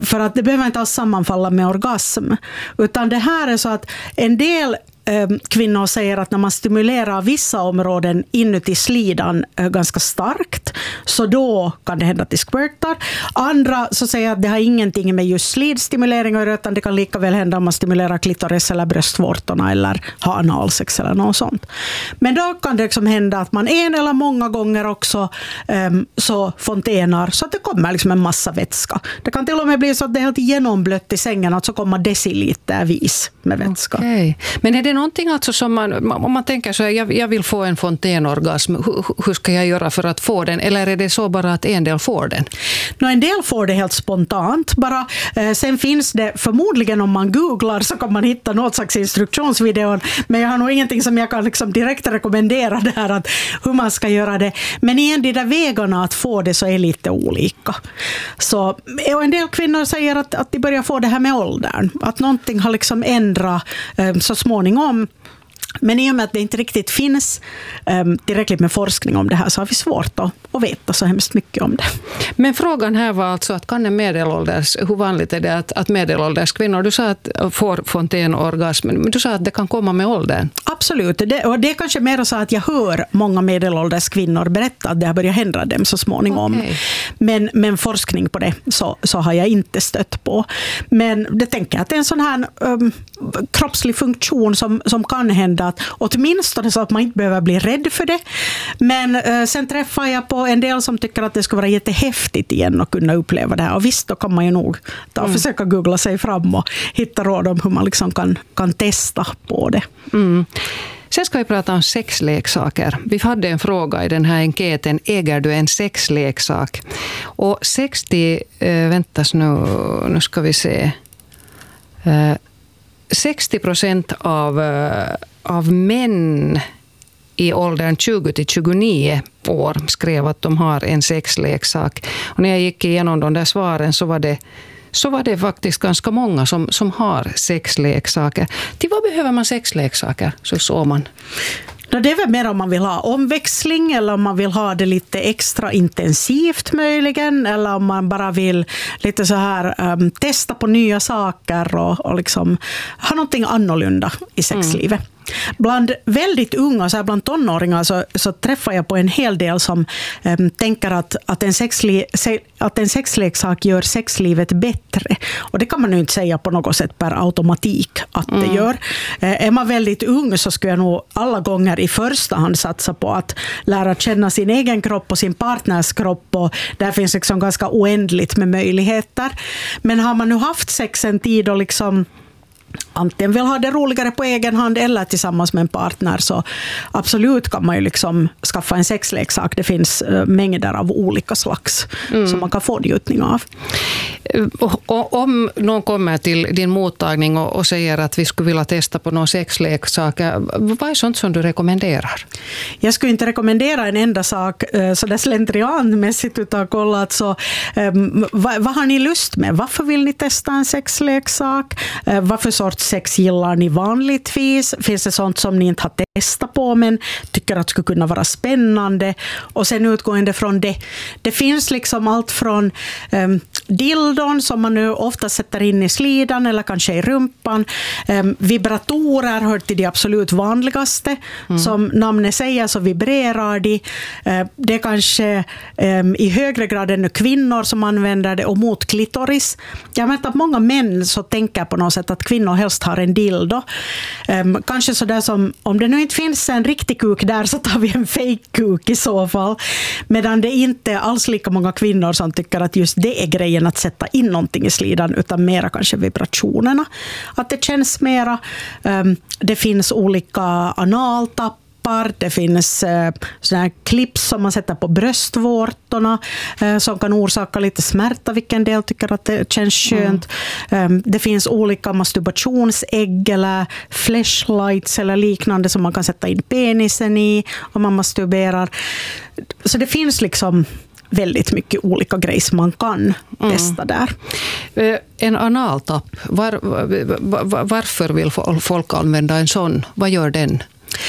För att det behöver inte alls sammanfalla med orgasm. Utan det här är så att en del kvinnor säger att när man stimulerar vissa områden inuti slidan ganska starkt, så då kan det hända att det squirtar. Andra så säger att det har ingenting med just slidstimulering att göra, utan det kan lika väl hända om man stimulerar klitoris eller bröstvårtorna eller har analsex eller något sånt. Men då kan det liksom hända att man en eller många gånger också så fontänar så att det kommer liksom en massa vätska. Det kan till och med bli så att det är helt genomblött i sängen, att så kommer decilitervis med vätska. Okay. Men är det någonting alltså som om man tänker så här, jag vill få en fontänorgasm, hur ska jag göra för att få den? Eller är det så bara att en del får den? En del får det helt spontant bara. Sen finns det förmodligen, om man googlar så kan man hitta något slags instruktionsvideo, men jag har nog ingenting som jag kan liksom direkt rekommendera där att hur man ska göra det. Men igen, de där vägarna att få det så är lite olika. Så, och en del kvinnor säger att de börjar få det här med åldern. Att någonting har liksom ändrat så småningom. Men i och med att det inte riktigt finns tillräckligt med forskning om det här, så har vi svårt att veta så hemskt mycket om det. Men frågan här var alltså att kan en medelålders, hur vanligt är det att medelålders kvinnor, du sa att får fontänorgasm, men du sa att det kan komma med åldern? Absolut, och det är kanske mer så att jag hör många medelålders kvinnor berätta att det har börjat hända dem så småningom. Okay. Men forskning på det så har jag inte stött på. Men det tänker jag att det är en sån här kroppslig funktion som kan hända, att åtminstone så att man inte behöver bli rädd för det. Men sen träffar jag på en del som tycker att det ska vara jättehäftigt igen att kunna uppleva det här. Och visst, då kan man ju nog försöka googla sig fram och hitta råd om hur man liksom kan testa på det. Mm. Sen ska vi prata om sexleksaker. Vi hade en fråga i den här enkäten: äger du en sexleksak? Och 60% ska vi se. 60% av män i åldern 20-29 år skrev att de har en sexleksak. Och när jag gick igenom de där svaren så var det faktiskt ganska många som har sexleksaker. Till vad behöver man sexleksaker, så såg man? Det är väl mer om man vill ha omväxling, eller om man vill ha det lite extra intensivt möjligen, eller om man bara vill lite så här testa på nya saker och liksom ha någonting annorlunda i sexlivet. Bland väldigt unga, så här bland tonåringar, så träffar jag på en hel del som tänker att en sexleksak gör sexlivet bättre. Och det kan man ju inte säga på något sätt per automatik att det gör. Är man väldigt ung så skulle jag nog alla gånger i första hand satsa på att lära känna sin egen kropp och sin partners kropp, och där finns liksom ganska oändligt med möjligheter. Men har man nu haft sex en tid och liksom antingen vill ha det roligare på egen hand eller tillsammans med en partner, så absolut kan man ju liksom skaffa en sexleksak. Det finns mängder av olika slags som man kan få njutning av. Och om någon kommer till din mottagning och säger att vi skulle vilja testa på någon sexleksak, vad är sånt som du rekommenderar? Jag skulle inte rekommendera en enda sak så där slentrianmässigt, utan kolla att så, vad har ni lust med? Varför vill ni testa en sexleksak? Varför sorts sex gillar ni vanligtvis? Finns det sånt som ni inte har testat på men tycker att skulle kunna vara spännande? Och sen utgående från det. Det finns liksom allt från dildon som man nu ofta sätter in i slidan eller kanske i rumpan. Vibratorer hör till de absolut vanligaste. Som namnet säger så vibrerar de. Det är kanske i högre grad än kvinnor som använder det, och mot klitoris. Jag vet att många män så tänker på något sätt att kvinnor helst har en dildo. Kanske sådär som, om det nu inte finns en riktig kuk där så tar vi en fake kuk i så fall. Medan det inte är alls lika många kvinnor som tycker att just det är grejen att sätta in någonting i slidan, utan mera kanske vibrationerna. Att det känns mera. Det finns olika analtapp. Det finns sådana här clips som man sätter på bröstvårtorna som kan orsaka lite smärta, vilken del tycker att det känns skönt. Det finns olika masturbationsägg eller flashlights eller liknande som man kan sätta in penisen i om man masturberar. Så det finns liksom väldigt mycket olika grejer som man kan testa där. En analtapp, varför vill folk använda en sån? Vad gör den?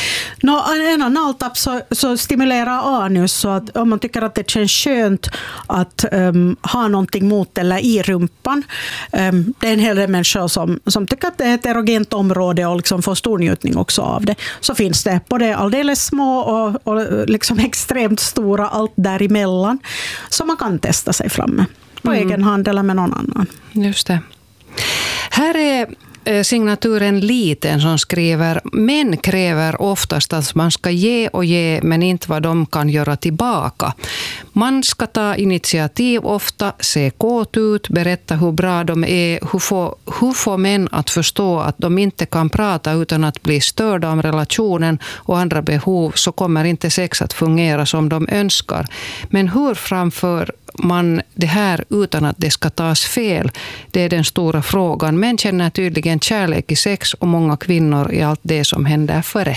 En analtapp så stimulerar anus, så att om man tycker att det känns skönt att ha någonting mot eller i rumpan. Det är en hel del människor som tycker att det är ett erogent område och liksom får stor njutning också av det. Så finns det både alldeles små och liksom extremt stora, allt däremellan, som man kan testa sig fram med på egen hand eller med någon annan. Just det. Här är signaturen Liten som skriver: män kräver oftast att man ska ge och ge, men inte vad de kan göra tillbaka. Man ska ta initiativ ofta, se kåt ut, berätta hur bra de är, hur får män att förstå att de inte kan prata utan att bli störda om relationen och andra behov, så kommer inte sex att fungera som de önskar. Men hur framför man det här utan att det ska tas fel? Det är den stora frågan. Män känner tydligen kärlek i sex och många kvinnor i allt det som händer före.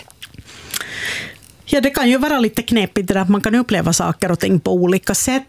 Ja, det kan ju vara lite knepigt att man kan uppleva saker och ting på olika sätt.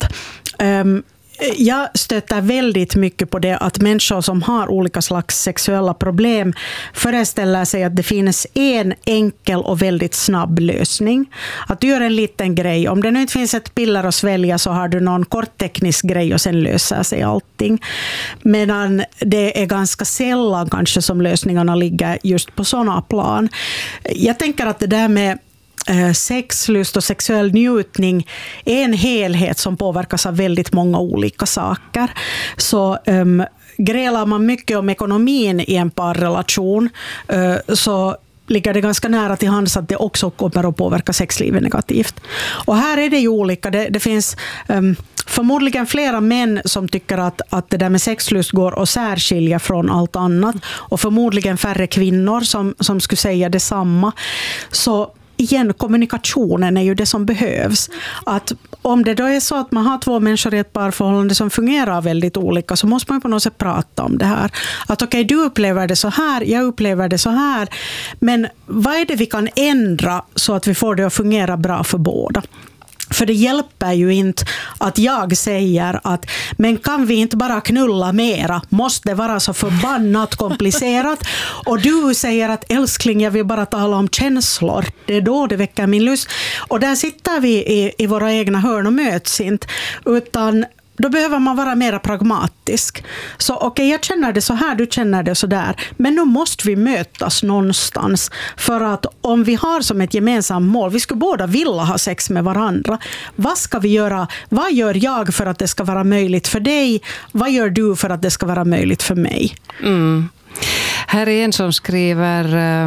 Jag stöter väldigt mycket på det att människor som har olika slags sexuella problem föreställer sig att det finns en enkel och väldigt snabb lösning. Att du gör en liten grej. Om det nu inte finns ett piller att svälja så har du någon kort teknisk grej och sen löser sig allting. Medan det är ganska sällan kanske som lösningarna ligger just på sådana plan. Jag tänker att det där med sexlust och sexuell njutning är en helhet som påverkas av väldigt många olika saker. Så grälar man mycket om ekonomin i en parrelation så ligger det ganska nära till hands att det också kommer att påverka sexlivet negativt. Och här är det ju olika. Det finns förmodligen flera män som tycker att det där med sexlust går att särskilja från allt annat. Och förmodligen färre kvinnor som skulle säga detsamma. Så igen, kommunikationen är ju det som behövs. Att om det då är så att man har två människor i ett parförhållande som fungerar väldigt olika, så måste man på något sätt prata om det här. Att okej, du upplever det så här, jag upplever det så här. Men vad är det vi kan ändra så att vi får det att fungera bra för båda? För det hjälper ju inte att jag säger att men kan vi inte bara knulla mera? Måste det vara så förbannat komplicerat? Och du säger att älskling, jag vill bara tala om känslor. Det är då det väcker min lust. Och där sitter vi i våra egna hörn och möts inte. Utan då behöver man vara mer pragmatisk. Så okej, jag känner det så här, du känner det så där. Men nu måste vi mötas någonstans. För att om vi har som ett gemensamt mål, vi skulle båda vilja ha sex med varandra. Vad ska vi göra? Vad gör jag för att det ska vara möjligt för dig? Vad gör du för att det ska vara möjligt för mig? Mm. Här är en som skriver,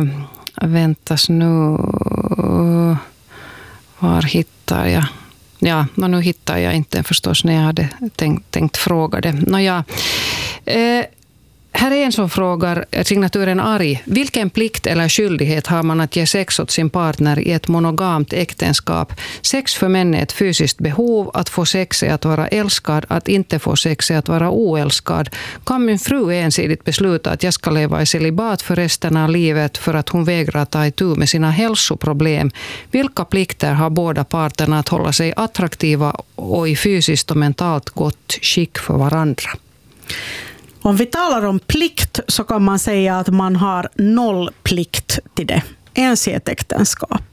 väntas nu, var hittar jag? Ja, nu hittar jag inte förstås när jag hade tänkt fråga det. Här är en som frågar, signaturen Arg: vilken plikt eller skyldighet har man att ge sex åt sin partner i ett monogamt äktenskap? Sex för män är ett fysiskt behov, att få sex är att vara älskad, att inte få sex är att vara oälskad. Kan min fru ensidigt besluta att jag ska leva i celibat för resten av livet för att hon vägrar ta itu med sina hälsoproblem? Vilka plikter har båda parterna att hålla sig attraktiva och i fysiskt och mentalt gott skick för varandra? Om vi talar om plikt så kan man säga att man har 0 plikt till det. Ens i ett äktenskap.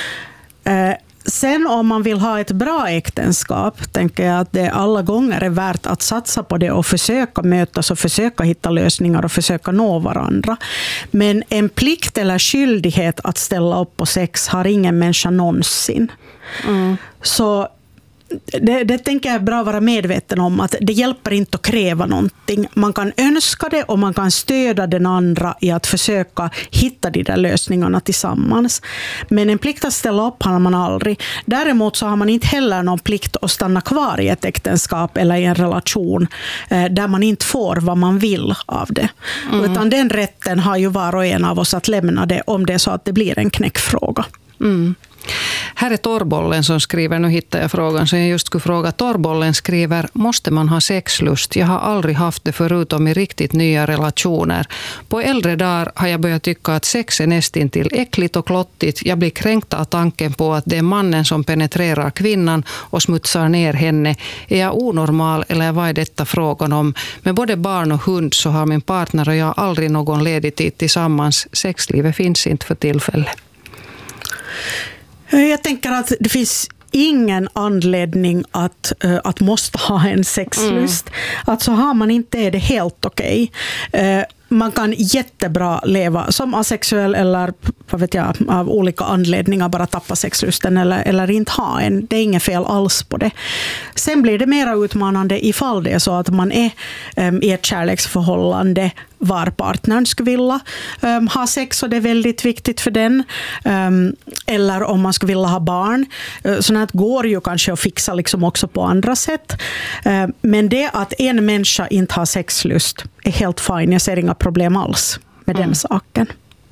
Sen om man vill ha ett bra äktenskap, tänker jag att det alla gånger är värt att satsa på det och försöka mötas och försöka hitta lösningar och försöka nå varandra. Men en plikt eller skyldighet att ställa upp på sex har ingen människa någonsin. Så det tänker jag är bra att vara medveten om, att det hjälper inte att kräva någonting. Man kan önska det och man kan stödja den andra i att försöka hitta de där lösningarna tillsammans. Men en plikt att ställa upp har man aldrig. Däremot så har man inte heller någon plikt att stanna kvar i ett äktenskap eller i en relation där man inte får vad man vill av det. Utan den rätten har ju var och en av oss att lämna det om det är så att det blir en knäckfråga. Här är Torbollen som skriver, nu hittar jag frågan som jag just skulle fråga. Torbollen skriver: måste man ha sexlust? Jag har aldrig haft det förutom i riktigt nya relationer. På äldre dagar har jag börjat tycka att sex är nästintill äckligt och klottigt. Jag blir kränkt av tanken på att det är mannen som penetrerar kvinnan och smutsar ner henne. Är jag onormal eller vad är detta frågan om? Med både barn och hund så har min partner och jag aldrig någon ledig tid tillsammans. Sexlivet finns inte för tillfället. Jag tänker att det finns ingen anledning att måste ha en sexlust. Alltså har man inte är det helt okej. Man kan jättebra leva som asexuell eller vad vet jag, av olika anledningar bara tappa sexlusten eller inte ha en. Det är inget fel alls på det. Sen blir det mer utmanande ifall det är så att man är i ett kärleksförhållande var partnern skulle vilja ha sex och det är väldigt viktigt för den. Eller om man skulle vilja ha barn. Sånt går ju kanske att fixa liksom också på andra sätt. Men det att en människa inte har sexlust är helt fine. Jag ser inga problem alls med den saken.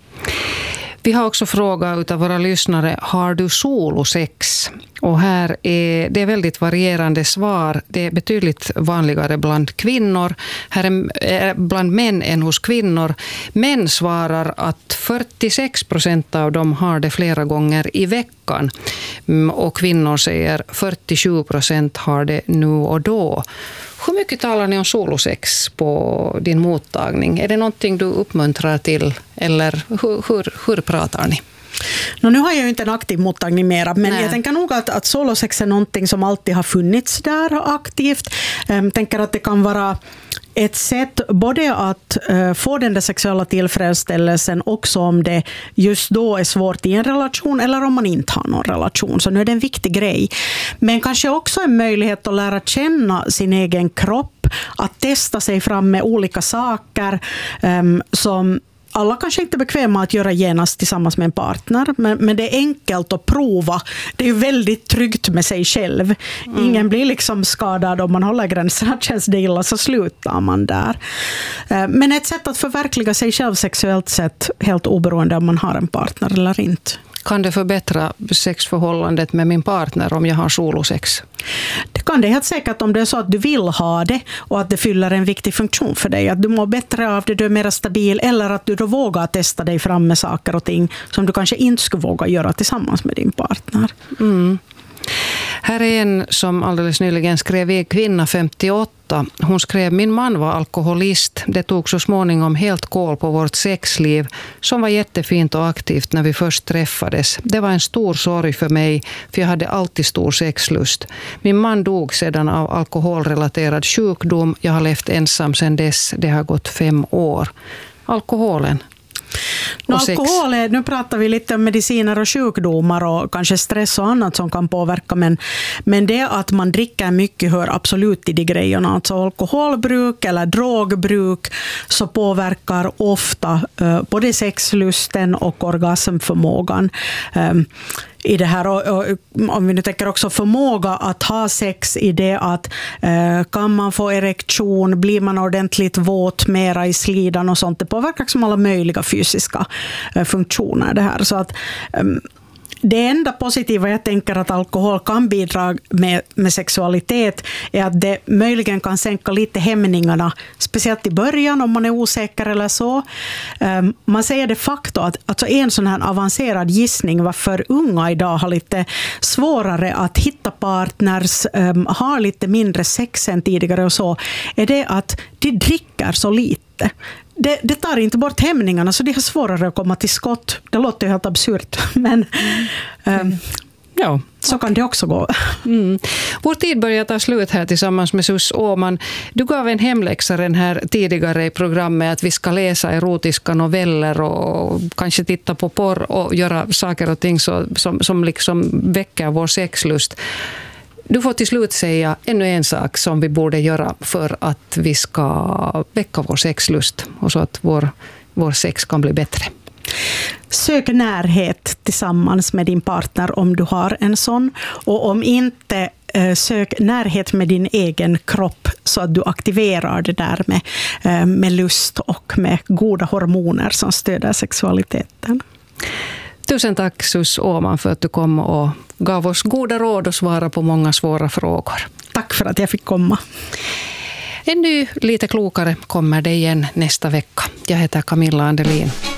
Vi har också frågat av våra lyssnare, har du solosex? Och här är det väldigt varierande svar. Det är betydligt vanligare bland kvinnor. Här är bland män än hos kvinnor. Män svarar att 46% av dem har det flera gånger i veckan. Och kvinnor säger 47% har det nu och då. Hur mycket talar ni om solosex på din mottagning? Är det någonting du uppmuntrar till eller hur pratar ni? Nu har jag ju inte en aktiv mottagning mera, men jag tänker nog att solosex är någonting som alltid har funnits där aktivt. Jag tänker att det kan vara ett sätt både att få den där sexuella tillfredsställelsen också om det just då är svårt i en relation eller om man inte har någon relation. Så nu är det en viktig grej. Men kanske också en möjlighet att lära känna sin egen kropp, att testa sig fram med olika saker som alla kanske inte är bekväma att göra genast tillsammans med en partner, men det är enkelt att prova. Det är väldigt tryggt med sig själv. Ingen blir liksom skadad om man håller gränserna. Känns det illa så slutar man där. Men ett sätt att förverkliga sig själv sexuellt sett helt oberoende om man har en partner eller inte. Kan det förbättra sexförhållandet med min partner om jag har solosex? Det kan det helt säkert om det är så att du vill ha det och att det fyller en viktig funktion för dig. Att du mår bättre av det, du är mer stabil eller att du då vågar testa dig fram med saker och ting som du kanske inte skulle våga göra tillsammans med din partner. Här är en som alldeles nyligen skrev i Kvinna 58. Hon skrev, min man var alkoholist. Det tog så småningom helt koll på vårt sexliv som var jättefint och aktivt när vi först träffades. Det var en stor sorg för mig för jag hade alltid stor sexlust. Min man dog sedan av alkoholrelaterad sjukdom. Jag har levt ensam sedan dess. Det har gått 5 år. Alkoholen. Nu pratar vi lite om mediciner och sjukdomar och kanske stress och annat som kan påverka, men det att man dricker mycket hör absolut till de grejerna. Alltså alkoholbruk eller drogbruk så påverkar ofta både sexlusten och orgasmförmågan. I det här, och om vi nu tänker också förmåga att ha sex i det att kan man få erektion, blir man ordentligt våt mera i slidan och sånt, det påverkar som alla möjliga fysiska funktioner det här. Så att det enda positiva jag tänker att alkohol kan bidra med sexualitet är att det möjligen kan sänka lite hämningarna, speciellt i början om man är osäker eller så. Man säger de facto att alltså en sån här avancerad gissning varför unga idag har lite svårare att hitta partners, har lite mindre sex än tidigare och så, är det att de dricker så lite. Det tar inte bort hämningarna så det är svårare att komma till skott. Det låter ju helt absurt, men ja, så kan det också gå. Vår tid börjar ta slut här tillsammans med Sus Åhman. Du gav en hemläxa den här tidigare i programmet att vi ska läsa erotiska noveller och kanske titta på porr och göra saker och ting som liksom väcker vår sexlust. Du får till slut säga ännu en sak som vi borde göra för att vi ska väcka vår sexlust och så att vår sex kan bli bättre. Sök närhet tillsammans med din partner om du har en sån. Och om inte, sök närhet med din egen kropp så att du aktiverar det där med lust och med goda hormoner som stöder sexualiteten. Tusen tack Sus Åhman för att du kom och gav oss goda råd och svara på många svåra frågor. Tack för att jag fick komma. Ännu lite klokare kommer det igen nästa vecka. Jag heter Camilla Andelin.